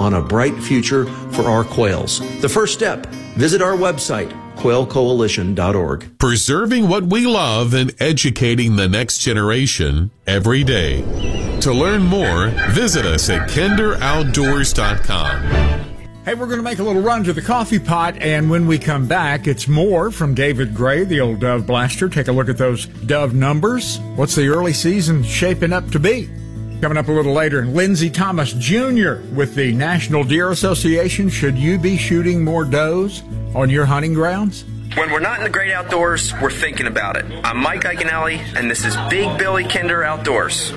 on a bright future for our quails. The first step, visit our website, quailcoalition.org. Preserving what we love and educating the next generation every day. To learn more, visit us at kinderoutdoors.com. Hey, we're going to make a little run to the coffee pot, and when we come back, it's more from David Gray, the old Dove Blaster. Take a look at those Dove numbers. What's the early season shaping up to be? Coming up a little later, Lindsey Thomas Jr. with the National Deer Association. Should you be shooting more does on your hunting grounds? When we're not in the great outdoors, we're thinking about it. I'm Mike Iaconelli, and this is Big Billy Kinder Outdoors.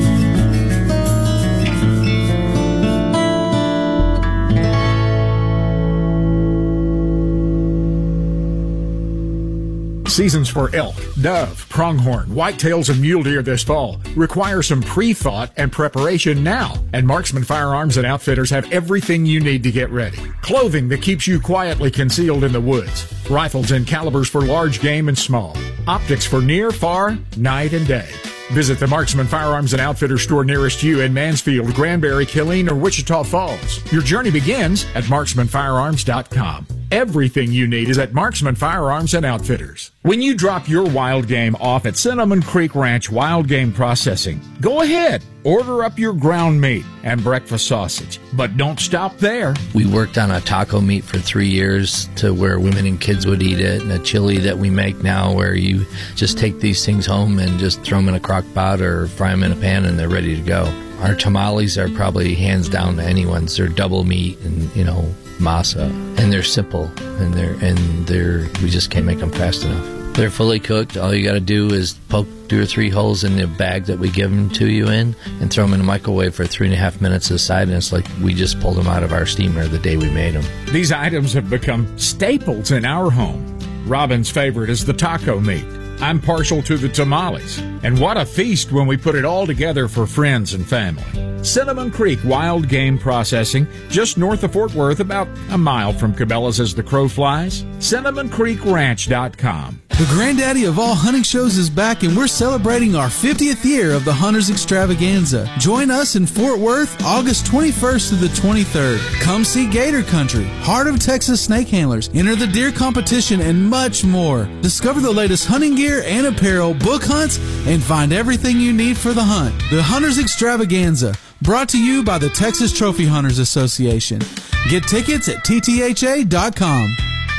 Seasons for elk, dove, pronghorn, whitetails, and mule deer this fall require some pre-thought and preparation now. And Marksman Firearms and Outfitters have everything you need to get ready. Clothing that keeps you quietly concealed in the woods. Rifles and calibers for large game and small. Optics for near, far, night, and day. Visit the Marksman Firearms and Outfitters store nearest you in Mansfield, Granbury, Killeen, or Wichita Falls. Your journey begins at marksmanfirearms.com. Everything you need is at Marksman Firearms and Outfitters. When you drop your wild game off at Cinnamon Creek Ranch Wild Game Processing, go ahead, order up your ground meat and breakfast sausage. But don't stop there. We worked on a taco meat for 3 years to where women and kids would eat it, and a chili that we make now where you just take these things home and just throw them in a crock pot or fry them in a pan and they're ready to go. Our tamales are probably hands down to anyone's. They're double meat and, masa, and they're simple, and they're we just can't make them fast enough. They're fully cooked. All you got to do is poke 2 or 3 holes in the bag that we give them to you in and throw them in the microwave for 3.5 minutes aside, and it's like we just pulled them out of our steamer the day we made them. These items have become staples in our home. Robin's favorite is the taco meat. I'm partial to the tamales. And what a feast when we put it all together for friends and family. Cinnamon Creek Wild Game Processing, just north of Fort Worth, about a mile from Cabela's as the crow flies. CinnamonCreekRanch.com. The granddaddy of all hunting shows is back, and we're celebrating our 50th year of the Hunters Extravaganza. Join us in Fort Worth, August 21st to the 23rd. Come see Gator Country, Heart of Texas Snake Handlers, enter the deer competition, and much more. Discover the latest hunting gear and apparel, book hunts, and find everything you need for the hunt. The Hunters Extravaganza, brought to you by the Texas Trophy Hunters Association. Get tickets at ttha.com.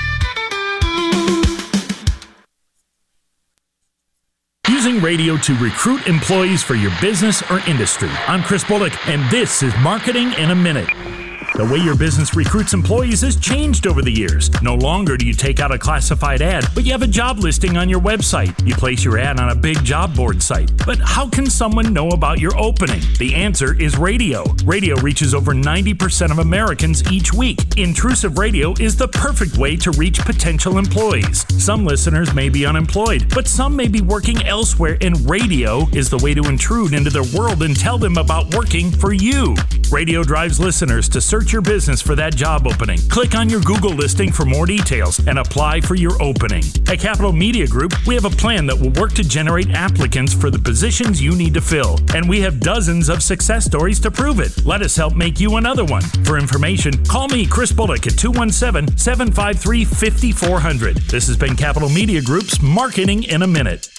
Using radio to recruit employees for your business or industry. I'm Chris Bullock, and this is Marketing in a Minute. The way your business recruits employees has changed over the years. No longer do you take out a classified ad, but you have a job listing on your website. You place your ad on a big job board site. But how can someone know about your opening? The answer is radio. Radio reaches over 90% of Americans each week. Intrusive radio is the perfect way to reach potential employees. Some listeners may be unemployed, but some may be working elsewhere, and radio is the way to intrude into their world and tell them about working for you. Radio drives listeners to search your business for that job opening. Click on your Google listing for more details and apply for your opening. At Capital Media Group, we have a plan that will work to generate applicants for the positions you need to fill, and we have dozens of success stories to prove it. Let us help make you another one. For information, call me, Chris Bullock, at 217-753-5400. This has been Capital Media Group's Marketing in a Minute.